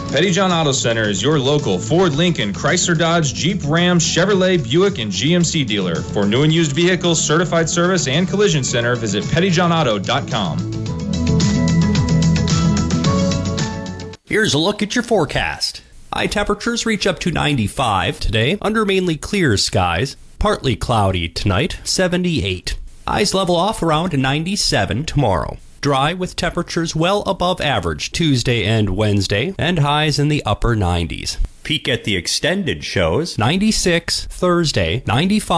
Petty John Auto Center is your local Ford, Lincoln, Chrysler, Dodge, Jeep, Ram, Chevrolet, Buick, and GMC dealer. For new and used vehicles, certified service, and collision center, visit pettyjohnauto.com. Here's a look at your forecast. High temperatures reach up to 95 today, under mainly clear skies. Partly cloudy tonight, 78. Highs level off around 97 tomorrow. Dry with temperatures well above average Tuesday and Wednesday, and highs in the upper 90s. Peak at the extended shows, 96 Thursday, 95